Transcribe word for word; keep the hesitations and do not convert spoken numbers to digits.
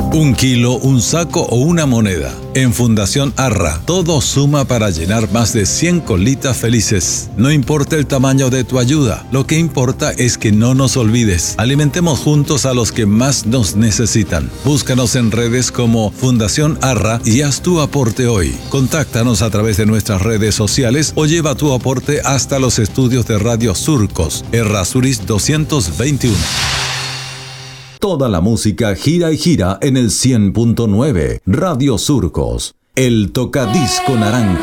Un kilo, un saco o una moneda. En Fundación Arra, todo suma para llenar más de cien colitas felices. No importa el tamaño de tu ayuda, lo que importa es que no nos olvides. Alimentemos juntos a los que más nos necesitan. Búscanos en redes como Fundación Arra y haz tu aporte hoy. Contáctanos a través de nuestras redes sociales o lleva tu aporte hasta los estudios de Radio Surcos, Errázuriz doscientos veintiuno. Toda la música gira y gira en el cien punto nueve. Radio Surcos, el tocadisco naranja.